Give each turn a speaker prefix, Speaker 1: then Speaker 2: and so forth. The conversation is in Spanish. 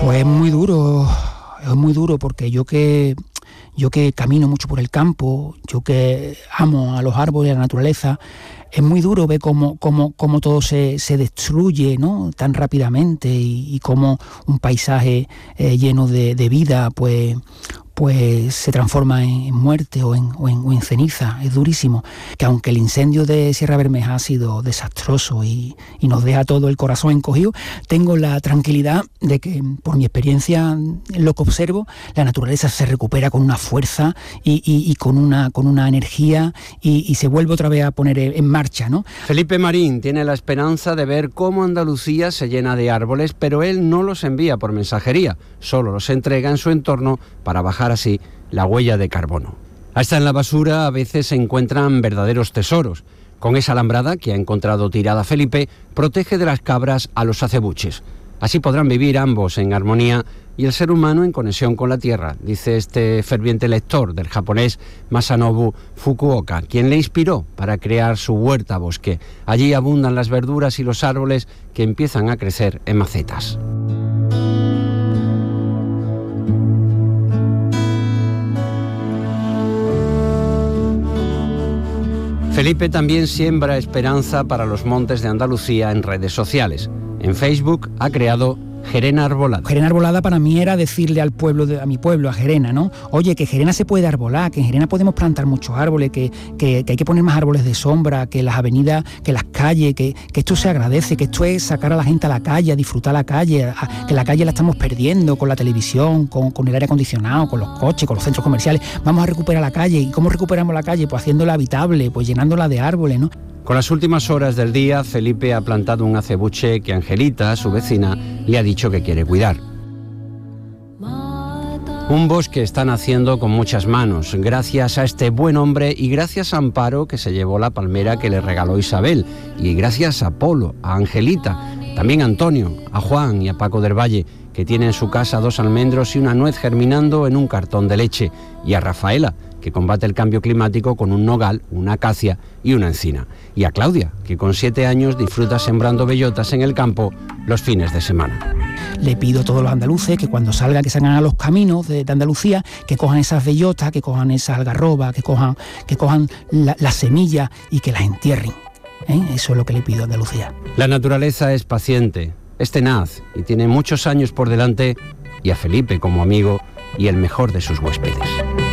Speaker 1: Pues es muy duro porque yo que camino mucho por el campo, yo que amo a los árboles, a la naturaleza, es muy duro ver cómo todo se destruye, ¿no?, tan rápidamente y cómo un paisaje lleno de vida pues se transforma en muerte o en ceniza. Es durísimo, que aunque el incendio de Sierra Bermeja ha sido desastroso y nos deja todo el corazón encogido, tengo la tranquilidad de que, por mi experiencia, lo que observo, la naturaleza se recupera con una fuerza y con una energía y se vuelve otra vez a poner en marcha, ¿no?
Speaker 2: Felipe Marín tiene la esperanza de ver cómo Andalucía se llena de árboles, pero él no los envía por mensajería, solo los entrega en su entorno para bajar así la huella de carbono. Hasta en la basura a veces se encuentran verdaderos tesoros. Con esa alambrada que ha encontrado tirada Felipe, protege de las cabras a los acebuches. Así podrán vivir ambos en armonía y el ser humano en conexión con la tierra, dice este ferviente lector del japonés Masanobu Fukuoka, quien le inspiró para crear su huerta bosque. Allí abundan las verduras y los árboles que empiezan a crecer en macetas. Felipe también siembra esperanza para los montes de Andalucía en redes sociales. En Facebook ha creado Gerena Arbolada.
Speaker 1: Gerena Arbolada para mí era decirle al pueblo, a mi pueblo, a Gerena, ¿no? Oye, que Gerena se puede arbolar, que en Gerena podemos plantar muchos árboles, que hay que poner más árboles de sombra, que las avenidas, que las calles, que esto se agradece, que esto es sacar a la gente a la calle, a disfrutar la calle, que la calle la estamos perdiendo con la televisión, con el aire acondicionado, con los coches, con los centros comerciales. Vamos a recuperar la calle. ¿Y cómo recuperamos la calle? Pues haciéndola habitable, pues llenándola de árboles, ¿no?
Speaker 2: Con las últimas horas del día, Felipe ha plantado un acebuche que Angelita, su vecina, le ha dicho que quiere cuidar. Un bosque está naciendo con muchas manos, gracias a este buen hombre y gracias a Amparo, que se llevó la palmera que le regaló Isabel, y gracias a Polo, a Angelita, también a Antonio, a Juan y a Paco del Valle, que tiene en su casa 2 almendros y una nuez germinando en un cartón de leche, y a Rafaela, que combate el cambio climático con un nogal, una acacia y una encina. Y a Claudia, que con 7 años disfruta sembrando bellotas en el campo los fines de semana.
Speaker 1: Le pido a todos los andaluces que cuando salgan a los caminos de Andalucía, que cojan esas bellotas, que cojan esas algarrobas, que cojan las semillas y que las entierren. Eso es lo que le pido a Andalucía.
Speaker 2: La naturaleza es paciente, es tenaz y tiene muchos años por delante, y a Felipe como amigo y el mejor de sus huéspedes.